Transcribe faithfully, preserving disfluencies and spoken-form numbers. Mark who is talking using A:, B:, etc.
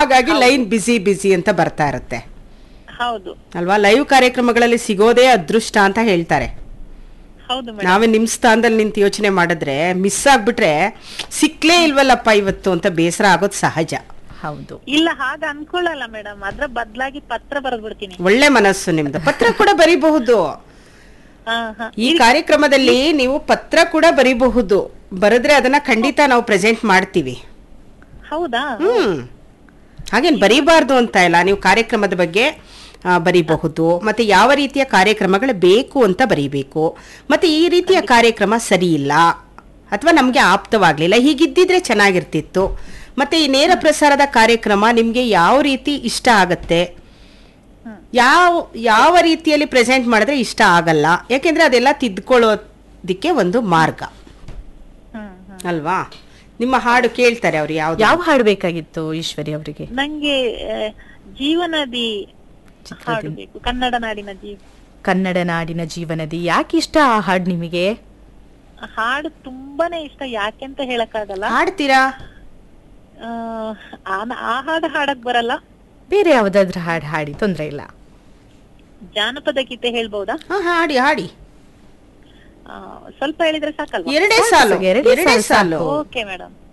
A: ಹಾಗಾಗಿ ಲೈನ್ ಬಿಸಿ ಬಿಸಿ ಅಂತ ಬರ್ತಾ ಇರುತ್ತೆ
B: ಹೌದು
A: ಅಲ್ವಾ. ಲೈವ್ ಕಾರ್ಯಕ್ರಮಗಳಲ್ಲಿ ಸಿಗೋದೇ ಅದೃಷ್ಟ ಅಂತ ಹೇಳ್ತಾರೆ.
B: ಹೌದು ಮೇಡಮ್.
A: ನಾವೇ ನಿಮ್ ಸ್ಥಾನದಲ್ಲಿ ನಿಂತು ಯೋಚನೆ ಮಾಡಿದ್ರೆ ಮಿಸ್ ಆಗ್ಬಿಟ್ರೆ ಸಿಕ್ಲೇ ಇಲ್ವಲ್ಲಪ್ಪ ಇವತ್ತು ಅಂತ ಬೇಸರ ಆಗೋದು ಸಹಜ.
C: ಹೌದು.
B: ಇಲ್ಲ ಹಾಗ ಅನ್ಕೊಳ್ಳಲ್ಲ ಮೇಡಮ್, ಅದ್ರ ಬದಲಾಗಿ ಪತ್ರ ಬರೆದ್ ಬಿಡ್ತೀನಿ.
A: ಒಳ್ಳೆ ಮನಸ್ಸು ನಿಮ್ದು. ಪತ್ರ ಕೂಡ ಬರೀಬಹುದು.
B: ಹಾ ಹಾ
A: ಈ ಕಾರ್ಯಕ್ರಮದಲ್ಲಿ ನೀವು ಪತ್ರ ಕೂಡ ಬರೀಬಹುದು. ಬರೆದ್ರೆ ಅದನ್ನ ಖಂಡಿತ ನಾವು ಪ್ರೆಸೆಂಟ್ ಮಾಡ್ತೀವಿ.
B: ಹೌದಾ?
A: ಹ್ಮ್ ಹಾಗೇನ್ ಬರೀಬಾರ್ದು ಅಂತ ಇಲ್ಲ. ನೀವು ಕಾರ್ಯಕ್ರಮದ ಬಗ್ಗೆ ಆ, ಬರೀಬಹುದು. ಮತ್ತೆ ಯಾವ ರೀತಿಯ ಕಾರ್ಯಕ್ರಮಗಳು ಬೇಕು ಅಂತ ಬರೀಬೇಕು. ಮತ್ತೆ ಈ ರೀತಿಯ ಕಾರ್ಯಕ್ರಮ ಸರಿ ಇಲ್ಲ ಅಥವಾ ನಮ್ಗೆ ಆಪ್ತವಾಗ್ಲಿಲ್ಲ, ಹೀಗಿದ್ದಿದ್ರೆ ಚೆನ್ನಾಗಿರ್ತಿತ್ತು. ಮತ್ತೆ ಈ ನೇರ ಪ್ರಸಾರದ ಕಾರ್ಯಕ್ರಮ ನಿಮ್ಗೆ ಯಾವ ರೀತಿ ಇಷ್ಟ ಆಗತ್ತೆ, ಯಾವ ಯಾವ ರೀತಿಯಲ್ಲಿ ಪ್ರೆಸೆಂಟ್ ಮಾಡಿದ್ರೆ ಇಷ್ಟ ಆಗಲ್ಲ, ಯಾಕೆಂದ್ರೆ ಅದೆಲ್ಲ ತಿದ್ಕೊಳ್ಳೋದಿಕ್ಕೆ ಒಂದು ಮಾರ್ಗ
B: ಹ್ಮ್ ಹ್ಮ್.
A: ಅಲ್ವಾ. ನಿಮ್ಮ ಹಾಡು ಕೇಳ್ತಾರೆ ಅವ್ರು. ಯಾವ್ದು
C: ಯಾವ ಹಾಡು ಬೇಕಾಗಿತ್ತು ಈಶ್ವರಿ ಅವರಿಗೆ?
B: ನಂಗೆ ಆ, ಜೀವನದಿ ಹಾಡು ಬೇಕು, ಕನ್ನಡ ನಾಡಿನ ಜೀವ
C: ಕನ್ನಡ ನಾಡಿನ ಜೀವನದಿ. ಯಾಕೆ ಇಷ್ಟ ಆ ಹಾಡು ನಿಮಗೆ?
B: ಹಾಡು ತುಂಬಾನೇ ಇಷ್ಟ, ಯಾಕೆಂತ ಹೇಳಕ್ಕಾಗಲ್ಲ.
A: ಹಾಡ್ತೀರಾ?
B: ಆ, ಆ- ಆ ಹಾಡು ಹಾಡಕ್ ಬರಲ್ಲ.
C: ಬೇರೆ ಯಾವ್ದಾದ್ರು ಹಾಡು ಹಾಡಿ, ತೊಂದ್ರೆ ಇಲ್ಲ.
B: ಜಾನಪದ ಗೀತೆ ಹೇಳ್ಬಹುದಾ?
A: ಹಾ ಹಾಡಿ ಹಾಡಿ.
B: ಆ, ಸ್ವಲ್ಪ ಹೇಳಿದ್ರೆ ಸಾಕಲ್ವಾ?
A: ಎರಡೇ ಸಾಲು
C: ಎರಡೇ
A: ಎರಡೇ
C: ಸಾಲು
A: ಸಾಲು.
B: Okay madam.